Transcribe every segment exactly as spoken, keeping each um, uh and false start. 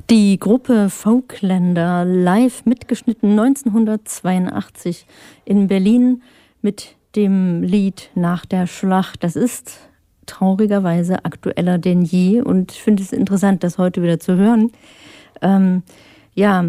Die Gruppe Folkländer, live mitgeschnitten neunzehnhundertzweiundachtzig in Berlin mit dem Lied Nach der Schlacht. Das ist traurigerweise aktueller denn je und ich finde es interessant, das heute wieder zu hören. Ähm, ja,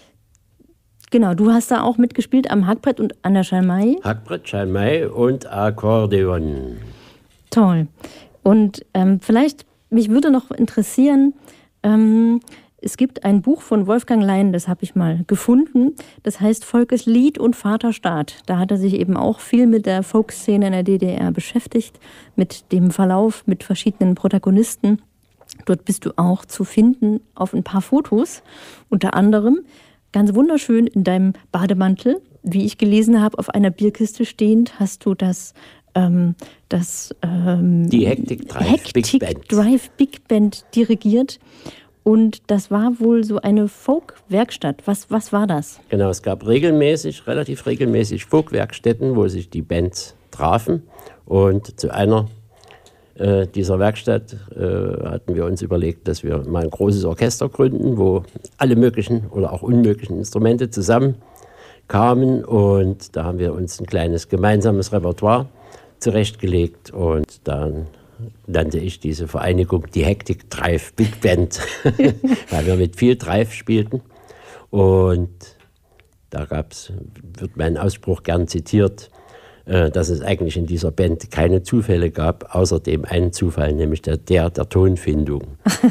genau, du hast da auch mitgespielt am Hackbrett und an der Schalmei. Hackbrett, Schalmei und Akkordeon. Toll. Und ähm, vielleicht, mich würde noch interessieren, ähm, es gibt ein Buch von Wolfgang Lein, das habe ich mal gefunden. Das heißt Volkes Lied und Vaterstaat. Da hat er sich eben auch viel mit der Folkszene in der D D R beschäftigt, mit dem Verlauf, mit verschiedenen Protagonisten. Dort bist du auch zu finden auf ein paar Fotos. Unter anderem ganz wunderschön in deinem Bademantel, wie ich gelesen habe, auf einer Bierkiste stehend, hast du das ähm, das ähm, die Hektik Drive Hektik Big Band. Drive Big Band dirigiert. Und das war wohl so eine Folk-Werkstatt. Was, was war das? Genau, es gab regelmäßig, relativ regelmäßig Folk-Werkstätten, wo sich die Bands trafen. Und zu einer äh, dieser Werkstatt äh, hatten wir uns überlegt, dass wir mal ein großes Orchester gründen, wo alle möglichen oder auch unmöglichen Instrumente zusammenkamen. Und da haben wir uns ein kleines gemeinsames Repertoire zurechtgelegt und dann nannte ich diese Vereinigung die Hektik Drive Big Band, weil wir mit viel Drive spielten. Und da gab's, wird mein Ausspruch gern zitiert, äh, dass es eigentlich in dieser Band keine Zufälle gab, außer dem einen Zufall, nämlich der der, der Tonfindung.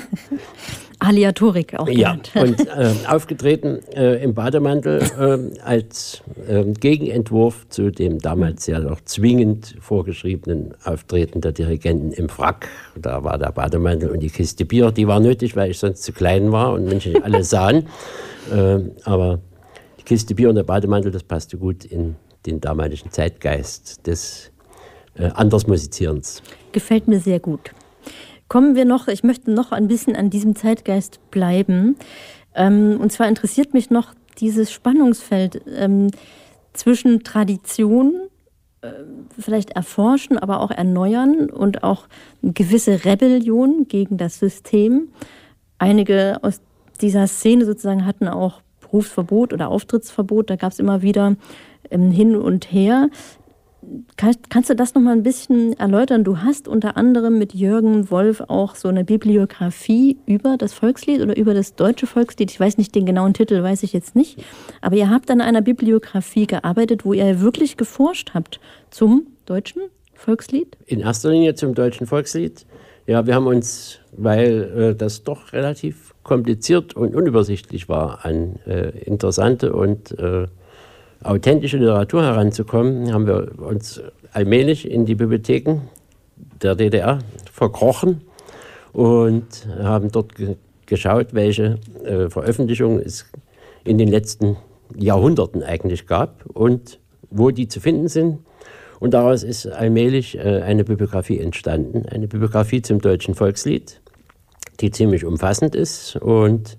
Aleatorik auch genannt. Ja, und äh, aufgetreten äh, im Bademantel äh, als äh, Gegenentwurf zu dem damals ja noch zwingend vorgeschriebenen Auftreten der Dirigenten im Frack. Da war der Bademantel und die Kiste Bier, die war nötig, weil ich sonst zu klein war und Menschen alle sahen. Äh, aber die Kiste Bier und der Bademantel, das passte gut in den damaligen Zeitgeist des äh, Andersmusizierens. Gefällt mir sehr gut. Kommen wir noch, ich möchte noch ein bisschen an diesem Zeitgeist bleiben. Ähm, und zwar interessiert mich noch dieses Spannungsfeld ähm, zwischen Tradition, äh, vielleicht erforschen, aber auch erneuern und auch eine gewisse Rebellion gegen das System. Einige aus dieser Szene sozusagen hatten auch Berufsverbot oder Auftrittsverbot, da gab es immer wieder ähm, hin und her. Kannst, kannst du das noch mal ein bisschen erläutern? Du hast unter anderem mit Jürgen Wolf auch so eine Bibliografie über das Volkslied oder über das deutsche Volkslied. Ich weiß nicht, den genauen Titel weiß ich jetzt nicht. Aber ihr habt an einer Bibliografie gearbeitet, wo ihr wirklich geforscht habt zum deutschen Volkslied? In erster Linie zum deutschen Volkslied. Ja, wir haben uns, weil äh, das doch relativ kompliziert und unübersichtlich war, an äh, interessante und äh, authentische Literatur heranzukommen, haben wir uns allmählich in die Bibliotheken der D D R verkrochen und haben dort ge- geschaut, welche äh, Veröffentlichungen es in den letzten Jahrhunderten eigentlich gab und wo die zu finden sind. Und daraus ist allmählich äh, eine Bibliografie entstanden, eine Bibliografie zum deutschen Volkslied, die ziemlich umfassend ist und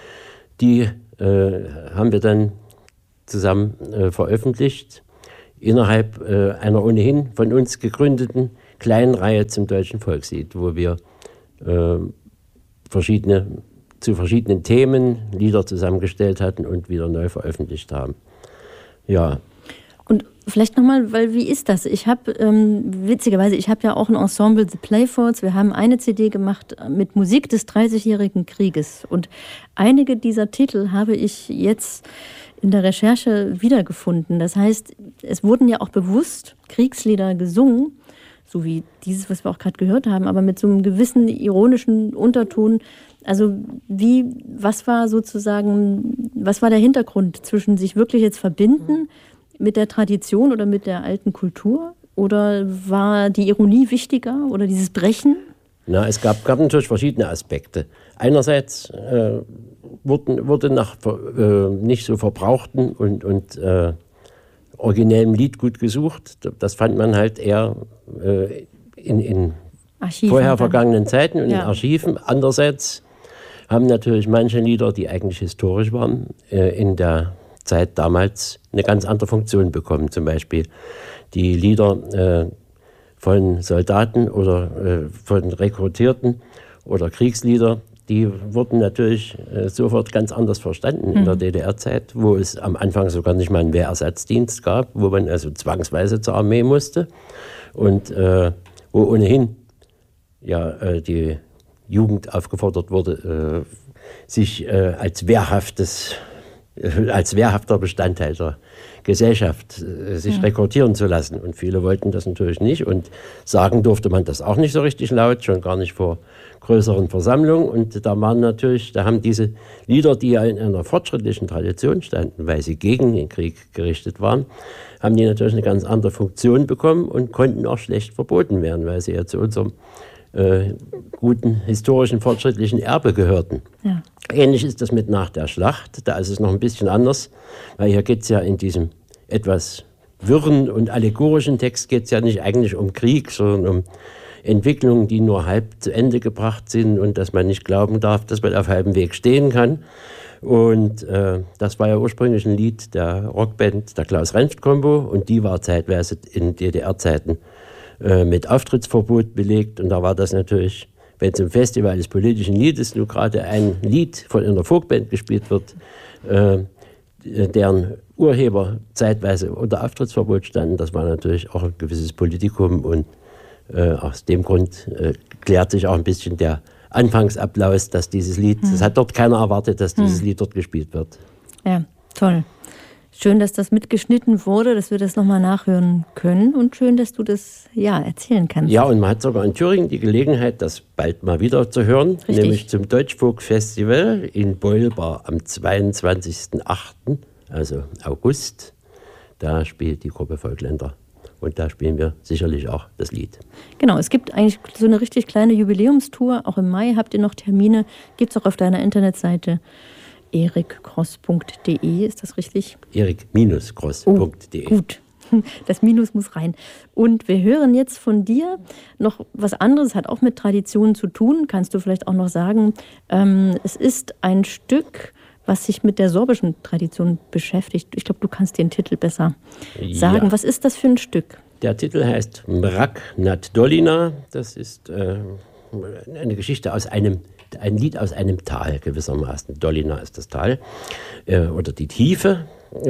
die äh, haben wir dann zusammen äh, veröffentlicht, innerhalb äh, einer ohnehin von uns gegründeten kleinen Reihe zum deutschen Volkslied, wo wir äh, verschiedene, zu verschiedenen Themen Lieder zusammengestellt hatten und wieder neu veröffentlicht haben. Ja. Und vielleicht nochmal, weil wie ist das? Ich habe, ähm, witzigerweise, ich habe ja auch ein Ensemble, The Playfords. Wir haben eine C D gemacht mit Musik des dreißigjährigen Krieges. Und einige dieser Titel habe ich jetzt in der Recherche wiedergefunden. Das heißt, es wurden ja auch bewusst Kriegslieder gesungen, so wie dieses, was wir auch gerade gehört haben, aber mit so einem gewissen ironischen Unterton. Also wie, was war sozusagen, was war der Hintergrund zwischen sich wirklich jetzt verbinden mit der Tradition oder mit der alten Kultur? Oder war die Ironie wichtiger oder dieses Brechen? Na, es gab, gab natürlich verschiedene Aspekte. Einerseits äh, wurden, wurde nach äh, nicht so verbrauchten und, und äh, originellem Liedgut gesucht. Das fand man halt eher äh, in, in vorher dann. vergangenen Zeiten und ja. in Archiven. Andererseits haben natürlich manche Lieder, die eigentlich historisch waren, äh, in der Zeit damals eine ganz andere Funktion bekommen. Zum Beispiel die Lieder äh, von Soldaten oder äh, von Rekrutierten oder Kriegslieder, die wurden natürlich äh, sofort ganz anders verstanden in mhm. der D D R-Zeit, wo es am Anfang sogar nicht mal einen Wehrersatzdienst gab, wo man also zwangsweise zur Armee musste und äh, wo ohnehin ja, äh, die Jugend aufgefordert wurde, äh, sich äh, als wehrhaftes, äh, als wehrhafter Bestandteil der Gesellschaft äh, sich ja. rekrutieren zu lassen. Und viele wollten das natürlich nicht. Und sagen durfte man das auch nicht so richtig laut, schon gar nicht vor größeren Versammlungen. Und da waren natürlich, da haben diese Lieder, die ja in einer fortschrittlichen Tradition standen, weil sie gegen den Krieg gerichtet waren, haben die natürlich eine ganz andere Funktion bekommen und konnten auch schlecht verboten werden, weil sie ja zu unserem äh, guten, historischen, fortschrittlichen Erbe gehörten. Ja. Ähnlich ist das mit Nach der Schlacht. Da ist es noch ein bisschen anders, weil hier geht es ja in diesem etwas wirren und allegorischen Text geht es ja nicht eigentlich um Krieg, sondern um Entwicklungen, die nur halb zu Ende gebracht sind und dass man nicht glauben darf, dass man auf halbem Weg stehen kann. Und äh, das war ja ursprünglich ein Lied der Rockband der Klaus-Renft-Kombo und die war zeitweise in D D R-Zeiten äh, mit Auftrittsverbot belegt. Und da war das natürlich, wenn zum Festival des politischen Liedes nur gerade ein Lied von einer Folkband gespielt wird, äh, deren Urheber zeitweise unter Auftrittsverbot standen, das war natürlich auch ein gewisses Politikum und äh, aus dem Grund äh, klärt sich auch ein bisschen der Anfangsapplaus, dass dieses Lied, es hm. hat dort keiner erwartet, dass dieses hm. Lied dort gespielt wird. Ja, toll. Schön, dass das mitgeschnitten wurde, dass wir das nochmal nachhören können und schön, dass du das ja erzählen kannst. Ja, und man hat sogar in Thüringen die Gelegenheit, das bald mal wieder zu hören, Richtig. nämlich zum Deutschfolk-Festival in Beulbar am zweiundzwanzigsten achten, also August. Da spielt die Gruppe Volkländer. Und da spielen wir sicherlich auch das Lied. Genau, es gibt eigentlich so eine richtig kleine Jubiläumstour. Auch im Mai habt ihr noch Termine. Gibt es auch auf deiner Internetseite erik cross punkt de. Ist das richtig? erik cross punkt de. Oh, gut, das Minus muss rein. Und wir hören jetzt von dir noch was anderes, hat auch mit Traditionen zu tun. Kannst du vielleicht auch noch sagen, ähm, es ist ein Stück, was sich mit der sorbischen Tradition beschäftigt. Ich glaube, du kannst den Titel besser sagen. Ja. Was ist das für ein Stück? Der Titel heißt Mrak nad Dolina. Das ist äh, eine Geschichte aus einem, ein Lied aus einem Tal gewissermaßen. Dolina ist das Tal äh, oder die Tiefe.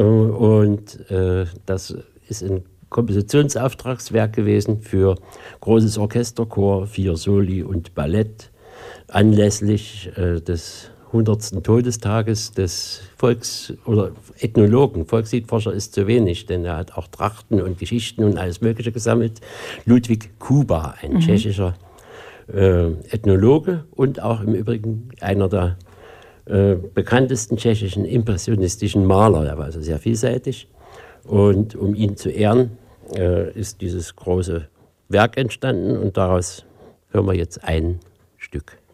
Und äh, das ist ein Kompositionsauftragswerk gewesen für großes Orchester, Chor, vier Soli und Ballett anlässlich äh, des hundertsten Todestages des Volks- oder Ethnologen. Volksliedforscher ist zu wenig, denn er hat auch Trachten und Geschichten und alles Mögliche gesammelt. Ludwig Kuba, ein mhm. tschechischer äh, Ethnologe und auch im Übrigen einer der äh, bekanntesten tschechischen impressionistischen Maler. Er war also sehr vielseitig. Und um ihn zu ehren, äh, ist dieses große Werk entstanden und daraus hören wir jetzt ein Stück.